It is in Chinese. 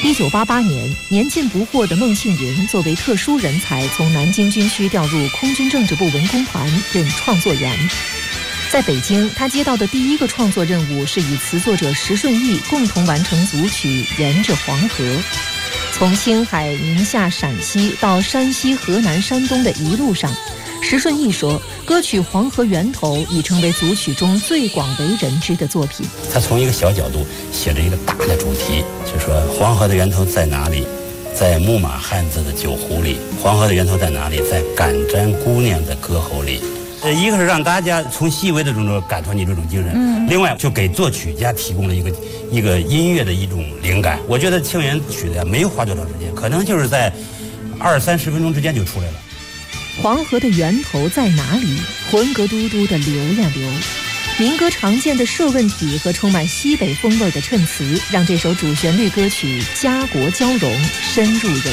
1988年，年近不惑的孟庆云作为特殊人才，从南京军区调入空军政治部文工团任创作员。在北京，他接到的第一个创作任务是与词作者石顺义共同完成组曲《沿着黄河》。从青海、宁夏、陕西到山西、河南、山东的一路上，石顺义说，歌曲《黄河源头》已成为组曲中最广为人知的作品。 他从一个小角度写着一个大的主题，就说黄河的源头在哪里？在木马汉字的酒壶里。黄河的源头在哪里？在赶毡姑娘的歌喉里。一个是让大家从细微的中感受你这种精神，另外就给作曲家提供了一个音乐的一种灵感。我觉得庆元曲的没有花多长时间，可能就是在20-30分钟之间就出来了。 黄河的源头在哪里？浑格嘟嘟的流呀流。民歌常见的设问题和充满西北风味的衬词，让这首主旋律歌曲家国交融，深入人